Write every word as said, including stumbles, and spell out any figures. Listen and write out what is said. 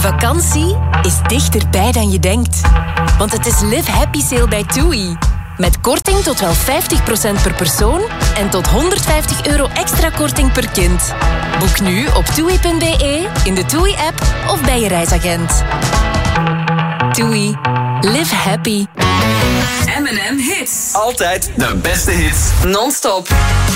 Vakantie is dichterbij dan je denkt. Want het is Live Happy Sale bij TUI. Met korting tot wel vijftig procent per persoon en tot honderdvijftig euro extra korting per kind. Boek nu op toei punt be, in de TUI-app of bij je reisagent. TUI. Live happy. M en M Hits. Altijd de beste hits. Non-stop.